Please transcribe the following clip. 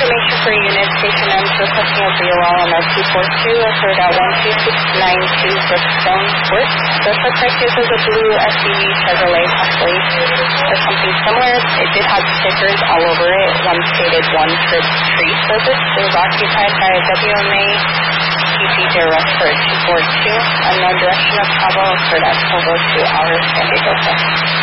information for unit station M requesting a VOL on our 242, occurred at 12692 Brookstone Court. The suspect is a blue SUV Chevrolet, possibly or something similar. It did have stickers all over it. One stated one trip tree service. It was occupied by a WMA PT direct for 242. Unknown direction of travel occurred at 12:02 hours San Diego.